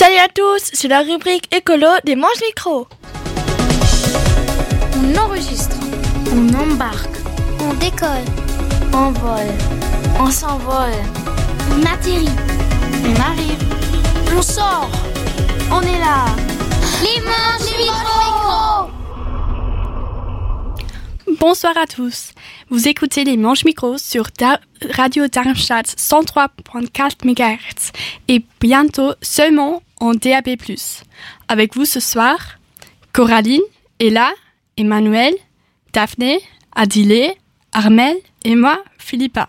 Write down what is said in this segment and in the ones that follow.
Salut à tous, c'est la rubrique écolo des Manches Micro. On enregistre, on embarque, on décolle, on vole, on s'envole, on atterrit, on arrive, on sort, on est là. Les Manches Micro. Bonsoir à tous. Vous écoutez les Manches Micro sur Radio Darmstadt 103.4 MHz et bientôt seulement en DAB+. Avec vous ce soir, Coraline, Ella, Emmanuel, Daphné, Adilé, Armel et moi, Philippa.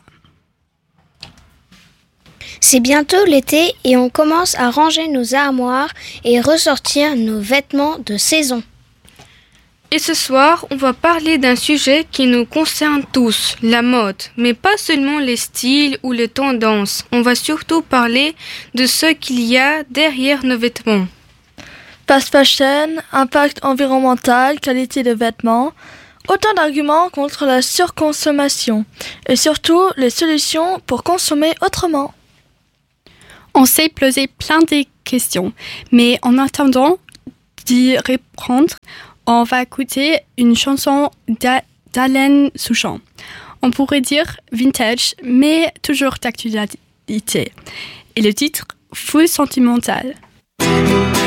C'est bientôt l'été et on commence à ranger nos armoires et ressortir nos vêtements de saison. Et ce soir, on va parler d'un sujet qui nous concerne tous, la mode, mais pas seulement les styles ou les tendances. On va surtout parler de ce qu'il y a derrière nos vêtements. Fast fashion, impact environnemental, qualité de vêtements, autant d'arguments contre la surconsommation et surtout les solutions pour consommer autrement. On s'est posé plein de questions, mais en attendant d'y répondre, on va écouter une chanson d'Alain Souchon. On pourrait dire vintage, mais toujours d'actualité. Et le titre, Full Sentimental.